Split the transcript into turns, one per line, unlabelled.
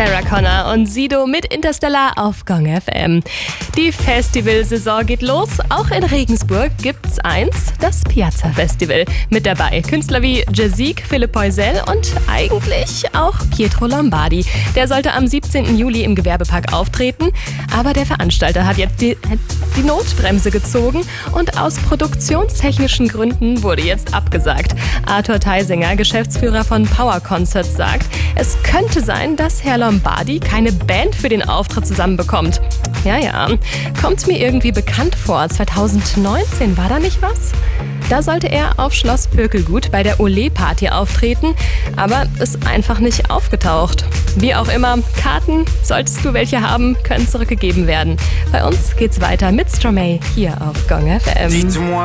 Sarah Connor und Sido mit Interstellar auf Gong FM. Die Festivalsaison geht los. Auch in Regensburg gibt's eins, das Piazza Festival. Mit dabei Künstler wie Jazik, Philipp Poisel und eigentlich auch Pietro Lombardi. Der sollte am 17. Juli im Gewerbepark auftreten, aber der Veranstalter hat jetzt die Notbremse gezogen und aus produktionstechnischen Gründen wurde jetzt abgesagt. Arthur Theisinger, Geschäftsführer von Power Concerts, sagt, es könnte sein, dass Herr Lombardi keine Band für den Auftritt zusammenbekommt. Ja, kommt mir irgendwie bekannt vor. 2019 war da nicht was? Da sollte er auf Schloss Pökelgut bei der Olé-Party auftreten, aber ist einfach nicht aufgetaucht. Wie auch immer, Karten, solltest du welche haben, können zurückgegeben werden. Bei uns geht's weiter mit Stromae hier auf Gong FM.